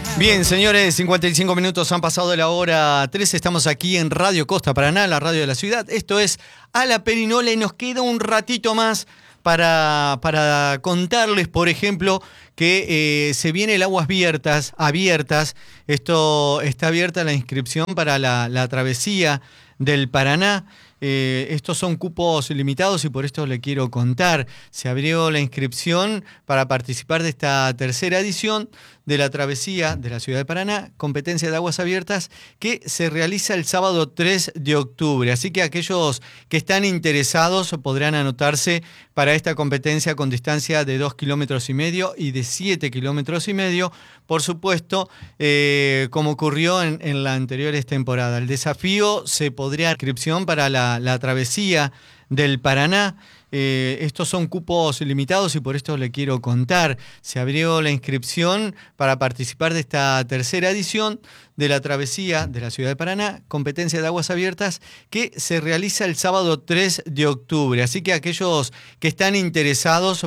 Bien, señores, 55 minutos han pasado de la hora 13. Estamos aquí en Radio Costa Paraná, la radio de la ciudad. Esto es A la Perinola y nos queda un ratito más para contarles, por ejemplo, que se viene el Aguas Abiertas. Esto está abierta la inscripción para la travesía del Paraná. Estos son cupos limitados y por esto le quiero contar. Se abrió la inscripción para participar de esta tercera edición de la travesía de la ciudad de Paraná, competencia de aguas abiertas, que se realiza el sábado 3 de octubre. Así que aquellos que están interesados podrán anotarse para esta competencia con distancia de 2,5 kilómetros y de 7,5 kilómetros. Por supuesto, como ocurrió en las anteriores temporadas. El desafío se podría inscripción para la travesía del Paraná. Estos son cupos limitados y por esto le quiero contar. Se abrió la inscripción para participar de esta tercera edición de la travesía de la ciudad de Paraná, competencia de aguas abiertas, que se realiza el sábado 3 de octubre. Así que aquellos que están interesados